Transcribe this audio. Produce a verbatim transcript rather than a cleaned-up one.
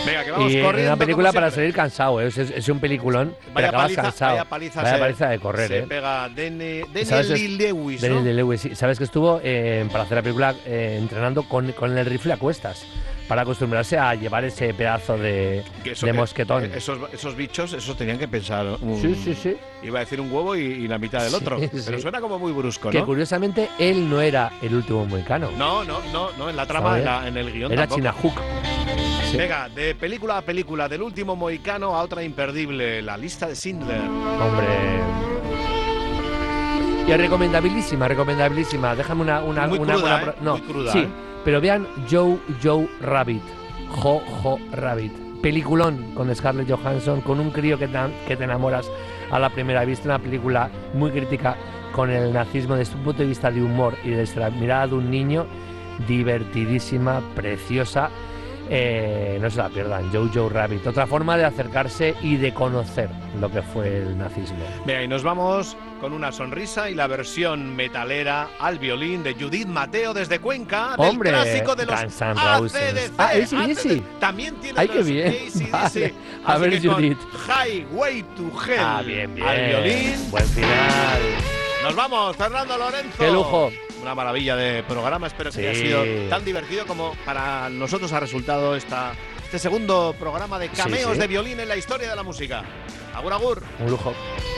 Venga, que vamos y corriendo. una película como para siempre. salir cansado, ¿eh? es, es un peliculón, Vaya pero acabas paliza, cansado. vaya paliza, Vaya se, paliza de correr, se ¿eh? pega Daniel ¿Sabes? Lee Lewis, ¿no? Daniel Day Lewis, sí. Sabes que estuvo eh, para hacer la película eh, entrenando con, con el rifle a cuestas, para acostumbrarse a llevar ese pedazo de, Que eso- de eh, mosquetón. eh, esos, esos bichos, esos tenían que pensar. Un, Sí, sí, sí. Iba a decir un huevo y, y la mitad del Sí, otro. sí. Pero suena como muy brusco, Que ¿no? curiosamente él no era el último mohicano. No, no, no, no, en la trama, ¿Sabes? en, la- en el guión Era tampoco. China Hook. Sí. Venga, de película a película, del último mohicano a otra imperdible, la lista de Schindler. Hombre. Y es recomendabilísima, recomendabilísima. Déjame una. una, Muy una, cruda, una ¿eh? pro- no, Muy cruda, sí, ¿eh? pero vean Joe Joe Rabbit. Jo Jo Rabbit. Peliculón con Scarlett Johansson, con un crío que te, que te enamoras a la primera vista. Una película muy crítica con el nazismo desde un punto de vista de humor y desde la mirada de un niño. Divertidísima, preciosa. Eh, no se la pierdan, Jojo Rabbit. Otra forma de acercarse y de conocer lo que fue el nazismo. Venga, y nos vamos con una sonrisa y la versión metalera al violín de Judith Mateo desde Cuenca, del Hombre, clásico de los Guns N' A Roses. C D C. Ah, A C D C. También tiene Ay, qué los bien. A C D C. Vale. A Así ver, que con Judith. Highway to Hell Ah, bien, bien. al violín. Buen final. Nos vamos, Fernando Lorenzo. Qué lujo. Una maravilla de programa, espero que Sí. haya sido tan divertido como para nosotros ha resultado esta, este segundo programa de cameos Sí, sí. de violín en la historia de la música. Agur, agur. Un lujo.